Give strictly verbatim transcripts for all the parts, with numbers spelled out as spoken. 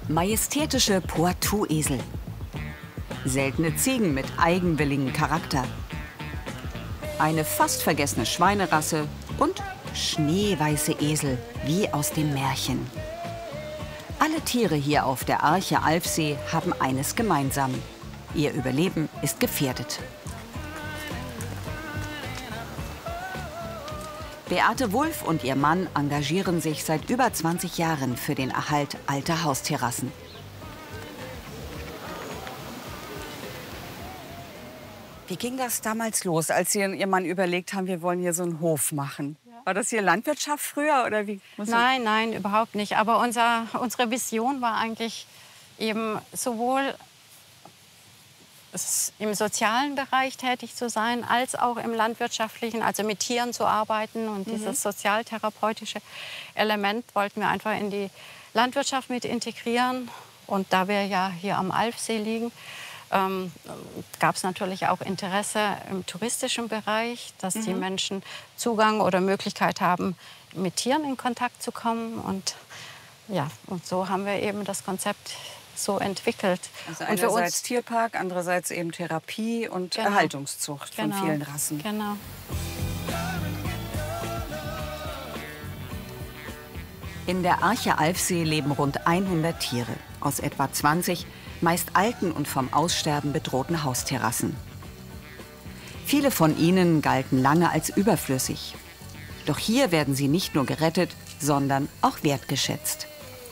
Majestätische Poitou-Esel. Seltene Ziegen mit eigenwilligem Charakter. Eine fast vergessene Schweinerasse und schneeweiße Esel, wie aus dem Märchen. Alle Tiere hier auf der Arche Alfsee haben eines gemeinsam: ihr Überleben ist gefährdet. Beate Wulff und ihr Mann engagieren sich seit über zwanzig Jahren für den Erhalt alter Hausterrassen. Wie ging das damals los, als Sie und Ihr Mann überlegt haben, wir wollen hier so einen Hof machen? War das hier Landwirtschaft früher oder wie? Nein, nein, überhaupt nicht. Aber unser, unsere Vision war eigentlich eben sowohl im sozialen Bereich tätig zu sein, als auch im landwirtschaftlichen, also mit Tieren zu arbeiten. Und mhm. dieses sozialtherapeutische Element wollten wir einfach in die Landwirtschaft mit integrieren. Und da wir ja hier am Alfsee liegen, ähm, gab es natürlich auch Interesse im touristischen Bereich, dass mhm. die Menschen Zugang oder Möglichkeit haben, mit Tieren in Kontakt zu kommen. Und, ja, und so haben wir eben das Konzept so entwickelt. Also einerseits und für uns Tierpark, andererseits eben Therapie und genau. Erhaltungszucht von genau. vielen Rassen. Genau. In der Arche Alfsee leben rund hundert Tiere aus etwa zwanzig meist alten und vom Aussterben bedrohten Hausterrassen. Viele von ihnen galten lange als überflüssig. Doch hier werden sie nicht nur gerettet, sondern auch wertgeschätzt.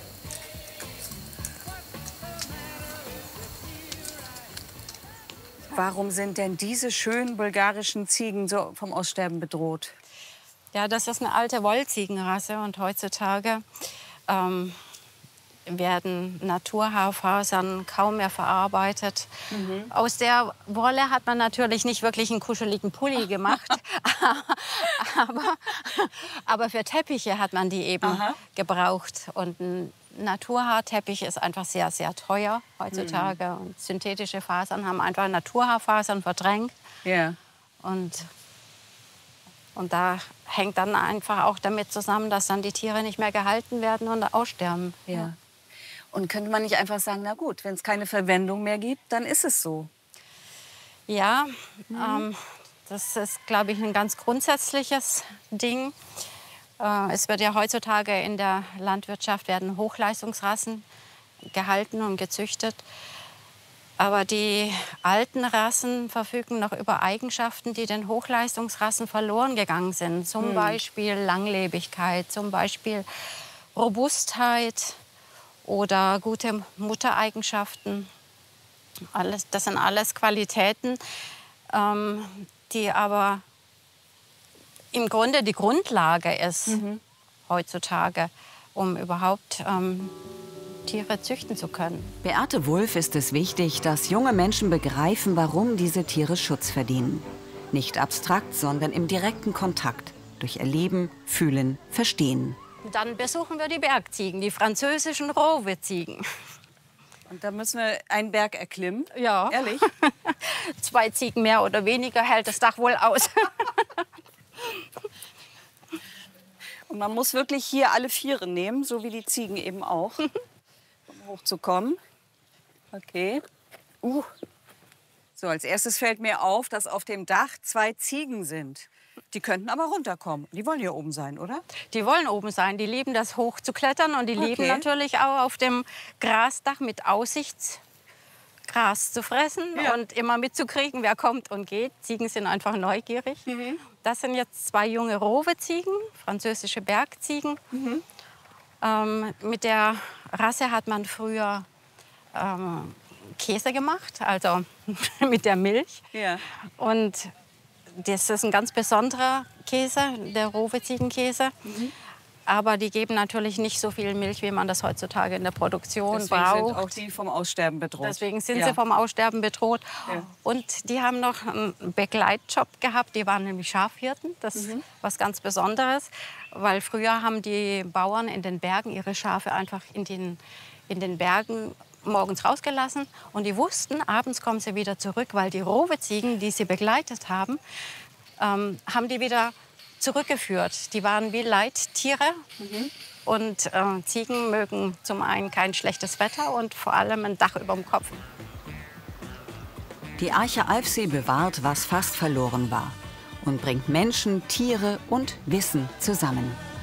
Warum sind denn diese schönen bulgarischen Ziegen so vom Aussterben bedroht? Ja, das ist eine alte Wollziegenrasse und heutzutage ähm, werden Naturhaarfasern kaum mehr verarbeitet. Mhm. Aus der Wolle hat man natürlich nicht wirklich einen kuscheligen Pulli gemacht, aber, aber für Teppiche hat man die eben Aha. gebraucht. Und ein Naturhaarteppich ist einfach sehr, sehr teuer heutzutage. Mhm. Und synthetische Fasern haben einfach Naturhaarfasern verdrängt. Ja. Und, und da hängt dann einfach auch damit zusammen, dass dann die Tiere nicht mehr gehalten werden und aussterben. Ja. Ja. Und könnte man nicht einfach sagen, na gut, wenn es keine Verwendung mehr gibt, dann ist es so? Ja, mhm. ähm, das ist, glaube ich, ein ganz grundsätzliches Ding. Äh, es wird ja heutzutage in der Landwirtschaft werden Hochleistungsrassen gehalten und gezüchtet. Aber die alten Rassen verfügen noch über Eigenschaften, die den Hochleistungsrassen verloren gegangen sind. Zum mhm. Beispiel Langlebigkeit, zum Beispiel Robustheit oder gute Muttereigenschaften. Alles, das sind alles Qualitäten, ähm, die aber im Grunde die Grundlage ist mhm. heutzutage, um überhaupt ähm, Tiere züchten zu können. Beate Wulff ist es wichtig, dass junge Menschen begreifen, warum diese Tiere Schutz verdienen. Nicht abstrakt, sondern im direkten Kontakt. Durch Erleben, Fühlen, Verstehen. Dann besuchen wir die Bergziegen, die französischen Rowe-Ziegen. Und da müssen wir einen Berg erklimmen? Ja. Ehrlich? Zwei Ziegen mehr oder weniger hält das Dach wohl aus. Und man muss wirklich hier alle Viere nehmen, so wie die Ziegen eben auch, um hochzukommen. Okay. Uh. So, als erstes fällt mir auf, dass auf dem Dach zwei Ziegen sind. Die könnten aber runterkommen. Die wollen hier oben sein, oder? Die wollen oben sein. Die lieben das hoch zu klettern und die okay. lieben natürlich auch auf dem Grasdach mit Aussicht Gras zu fressen ja. und immer mitzukriegen, wer kommt und geht. Ziegen sind einfach neugierig. Mhm. Das sind jetzt zwei junge Rowe-Ziegen, französische Bergziegen. Mhm. Ähm, mit der Rasse hat man früher ähm, Käse gemacht, also mit der Milch. Ja. Und das ist ein ganz besonderer Käse, der Rowe-Ziegenkäse. Mhm. Aber die geben natürlich nicht so viel Milch, wie man das heutzutage in der Produktion Deswegen braucht. sind auch die vom Aussterben bedroht. Deswegen sind ja. sie vom Aussterben bedroht. Ja. Und die haben noch einen Begleitjob gehabt. Die waren nämlich Schafhirten. Das ist mhm. was ganz Besonderes. Weil früher haben die Bauern in den Bergen ihre Schafe einfach in den, in den Bergen morgens rausgelassen. Und die wussten, abends kommen sie wieder zurück, weil die Rowe-Ziegen, die sie begleitet haben, ähm, haben die wieder zurückgeführt. Die waren wie Leittiere. Mhm. Und äh, Ziegen mögen zum einen kein schlechtes Wetter und vor allem ein Dach über dem Kopf. Die Arche Alfsee bewahrt, was fast verloren war und bringt Menschen, Tiere und Wissen zusammen.